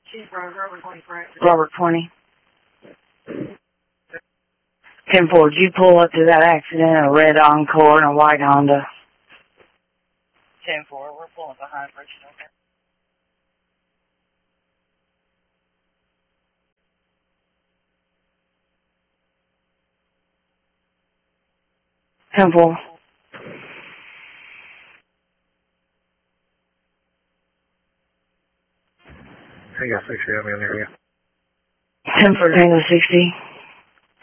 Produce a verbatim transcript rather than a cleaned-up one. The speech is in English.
Robert twenty. ten four, did you pull up to that accident, a red Encore and a white Honda? ten four, we're pulling behind Richard, okay? ten four. I got sixty of me in there, yeah. ten four, Tango sixty.